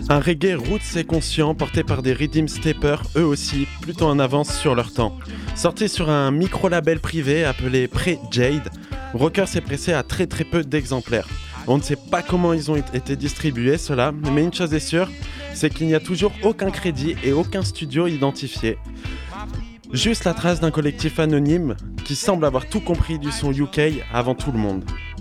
Un reggae roots et conscient porté par des rhythm steppers, eux aussi, plutôt en avance sur leur temps. Sorti sur un micro-label privé appelé Pre-Jade, Rocker s'est pressé à très peu d'exemplaires. On ne sait pas comment ils ont été distribués, ceux-là, mais une chose est sûre, c'est qu'il n'y a toujours aucun crédit et aucun studio identifié. Juste la trace d'un collectif anonyme qui semble avoir tout compris du son UK avant tout le monde.